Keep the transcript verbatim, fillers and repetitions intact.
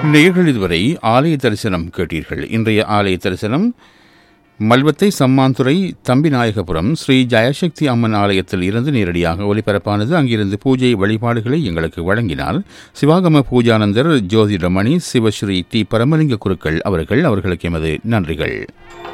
நேயர்கள் இதுவரை ஆலய தரிசனம் கேட்டீர்கள். இன்றைய ஆலய தரிசனம் மல்வத்தை சம்மாந்துறை தம்பிநாயகபுரம் ஸ்ரீ ஜெயசக்தி அம்மன் ஆலயத்தில் இருந்து நேரடியாக ஒலிபரப்பானது. அங்கிருந்து பூஜை வழிபாடுகளை எங்களுக்கு வழங்கினார் சிவாகம பூஜானந்தர் ஜோதிடமணி சிவஸ்ரீ டி பரமலிங்க குருக்கள் அவர்கள். அவர்களுக்கு எமது நன்றிகள்.